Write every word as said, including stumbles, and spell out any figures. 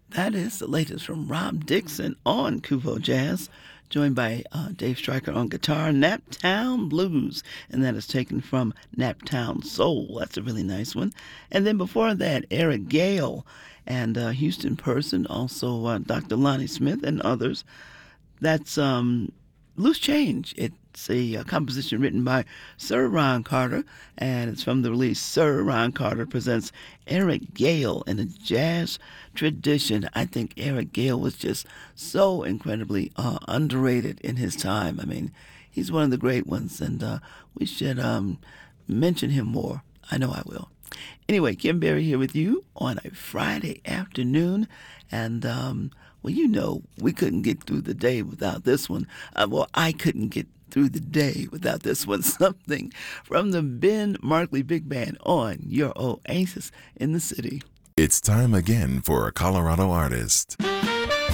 That is the latest from Rob Dixon on Kuvo Jazz, joined by uh, Dave Stryker on guitar, Naptown Blues, and that is taken from Naptown Soul. That's a really nice one. And then before that, Eric Gale and uh, Houston Person, also uh, Doctor Lonnie Smith and others. That's um, Loose Change. It's a, a composition written by Sir Ron Carter, and it's from the release Sir Ron Carter Presents Eric Gale in a Jazz Tradition. I think Eric Gale was just so incredibly uh, underrated in his time. I mean, he's one of the great ones, and uh, we should um, mention him more. I know I will. Anyway, Kim Berry here with you on a Friday afternoon, and um, well, you know, we couldn't get through the day without this one. Uh, well, I couldn't get through the day without this one. Something from the Ben Markley Big Band on your Oasis in the City. It's time again for a Colorado artist.